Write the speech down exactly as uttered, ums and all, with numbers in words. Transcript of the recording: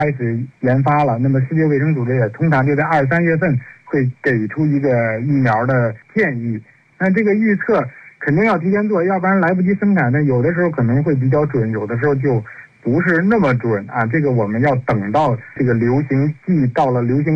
开始研发了，那么世界卫生组织也通常就在二三月份会给出一个疫苗的建议。那这个预测肯定要提前做，要不然来不及生产呢，有的时候可能会比较准，有的时候就不是那么准啊。这个我们要等到这个流行季到了流行